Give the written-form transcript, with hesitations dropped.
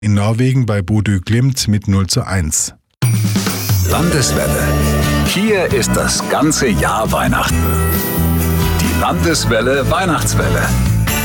in Norwegen bei Bodø Glimt mit 0:1. Landeswelle. Hier ist das ganze Jahr Weihnachten. Die Landeswelle Weihnachtswelle.